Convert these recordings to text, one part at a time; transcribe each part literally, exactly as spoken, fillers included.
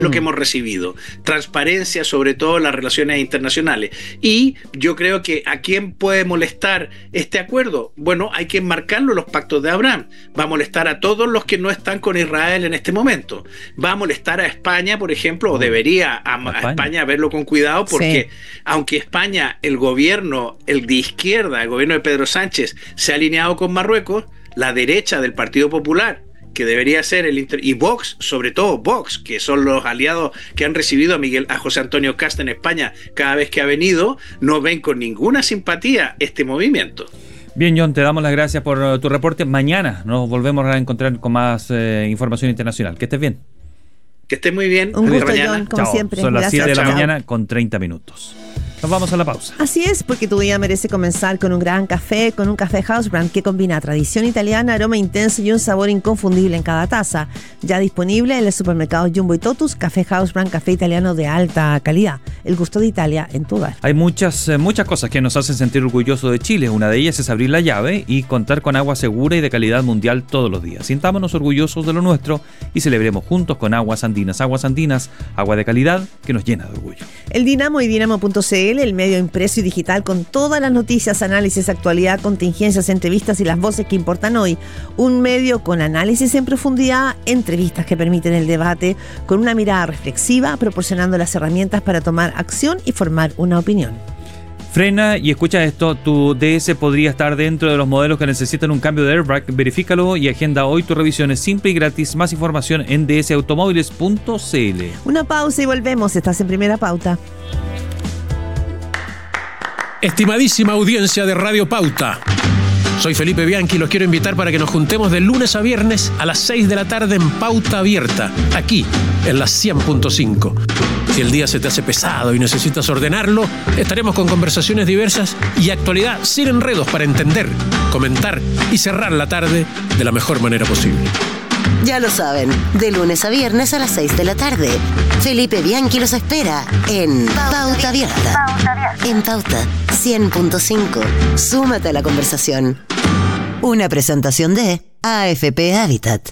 lo que hemos recibido, transparencia sobre todo en las relaciones internacionales. Y yo creo que ¿a quién puede molestar este acuerdo? Bueno, hay que enmarcarlo en los pactos de Abraham. Va a molestar a todos los que no están con Israel en este momento. Va a molestar a España, por ejemplo, o debería a, a España. España verlo con cuidado, porque sí. Aunque España, el gobierno, el de izquierda, el gobierno de Pedro Sánchez, se ha alineado con Marruecos, la derecha del Partido Popular, que debería ser el inter... y Vox, sobre todo Vox, que son los aliados que han recibido a Miguel, a José Antonio Cast en España cada vez que ha venido, no ven con ninguna simpatía este movimiento. Bien, John, te damos las gracias por uh, tu reporte. Mañana nos volvemos a encontrar con más uh, información internacional. Que estés bien. Que estés muy bien. Un gusto, John, como Chao. siempre. Son las Gracias. siete de la Chao. mañana con treinta minutos. Nos vamos a la pausa. Así es, porque tu día merece comenzar con un gran café, con un café House Brand que combina tradición italiana, aroma intenso y un sabor inconfundible en cada taza. Ya disponible en el supermercado Jumbo y Totus, Café House Brand, café italiano de alta calidad. El gusto de Italia en tu hogar. Hay muchas, muchas cosas que nos hacen sentir orgullosos de Chile. Una de ellas es abrir la llave y contar con agua segura y de calidad mundial todos los días. Sintámonos orgullosos de lo nuestro y celebremos juntos con Aguas Andinas. Aguas Andinas, agua de calidad que nos llena de orgullo. El Dinamo y Dinamo punto c l, el medio impreso y digital con todas las noticias, análisis, actualidad, contingencias, entrevistas y las voces que importan hoy. Un medio con análisis en profundidad, entrevistas que permiten el debate, con una mirada reflexiva, proporcionando las herramientas para tomar acción y formar una opinión. Frena y escucha esto, tu D S podría estar dentro de los modelos que necesitan un cambio de airbag. Verifícalo y agenda hoy tu revisión. Es simple y gratis. Más información en d s automóviles punto c l. Una pausa y volvemos. Estás en Primera Pauta. Estimadísima audiencia de Radio Pauta, soy Felipe Bianchi y los quiero invitar para que nos juntemos de lunes a viernes a las seis de la tarde en Pauta Abierta, aquí en la cien punto cinco. Si el día se te hace pesado y necesitas ordenarlo, estaremos con conversaciones diversas y actualidad sin enredos para entender, comentar y cerrar la tarde de la mejor manera posible. Ya lo saben, de lunes a viernes a las seis de la tarde. Felipe Bianchi los espera en Pauta Abierta. En Pauta cien punto cinco. Súmate a la conversación. Una presentación de A F P Habitat.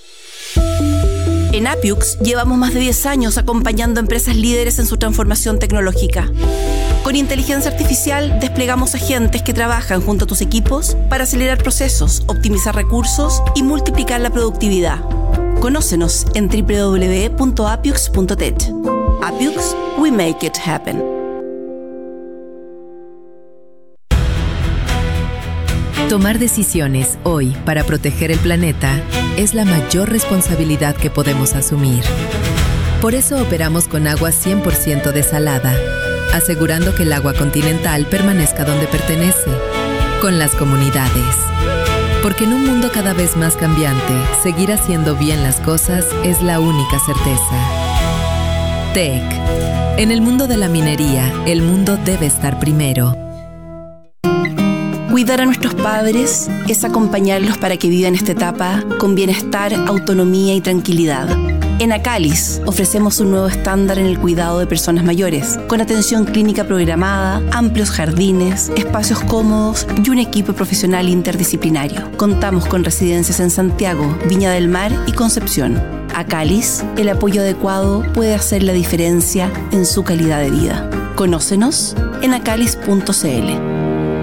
En Apiux llevamos más de diez años acompañando a empresas líderes en su transformación tecnológica. Con inteligencia artificial desplegamos agentes que trabajan junto a tus equipos para acelerar procesos, optimizar recursos y multiplicar la productividad. Conócenos en doble u doble u doble u punto apiux punto tech. Apiux, we make it happen. Tomar decisiones hoy para proteger el planeta es la mayor responsabilidad que podemos asumir. Por eso operamos con agua cien por ciento desalada, asegurando que el agua continental permanezca donde pertenece, con las comunidades. Porque en un mundo cada vez más cambiante, seguir haciendo bien las cosas es la única certeza. T E C. En el mundo de la minería, el mundo debe estar primero. Cuidar a nuestros padres es acompañarlos para que vivan esta etapa con bienestar, autonomía y tranquilidad. En Acalis ofrecemos un nuevo estándar en el cuidado de personas mayores, con atención clínica programada, amplios jardines, espacios cómodos y un equipo profesional interdisciplinario. Contamos con residencias en Santiago, Viña del Mar y Concepción. Acalis, el apoyo adecuado puede hacer la diferencia en su calidad de vida. Conócenos en acalis punto c l.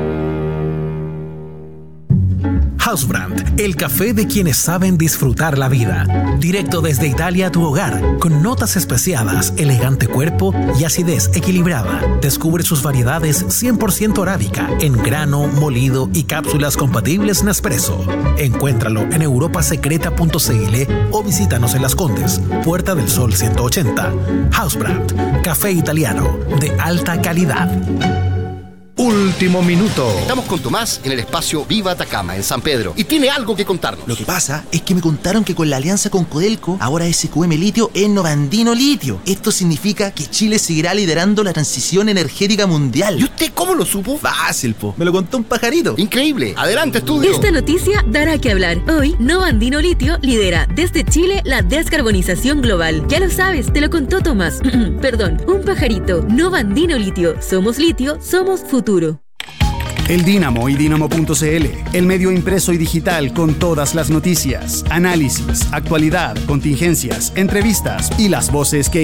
House Brand, el café de quienes saben disfrutar la vida. Directo desde Italia a tu hogar, con notas especiadas, elegante cuerpo y acidez equilibrada. Descubre sus variedades cien por ciento arábica, en grano, molido y cápsulas compatibles Nespresso. Encuéntralo en europa secreta punto c l o visítanos en Las Condes, Puerta del Sol ciento ochenta. House Brand, café italiano de alta calidad. Último minuto. Estamos con Tomás en el espacio Viva Atacama, en San Pedro, y tiene algo que contarnos. Lo que pasa es que me contaron que con la alianza con Codelco, ahora S Q M Litio es Novandino Litio. Esto significa que Chile seguirá liderando la transición energética mundial. ¿Y usted cómo lo supo? Fácil, po. Me lo contó un pajarito. Increíble. Adelante, estudio. Esta noticia dará que hablar. Hoy, Novandino Litio lidera desde Chile la descarbonización global. Ya lo sabes, te lo contó Tomás. Perdón, un pajarito. Novandino Litio. Somos litio, somos futuro. El Dínamo y Dínamo punto c l, el medio impreso y digital con todas las noticias, análisis, actualidad, contingencias, entrevistas y las voces que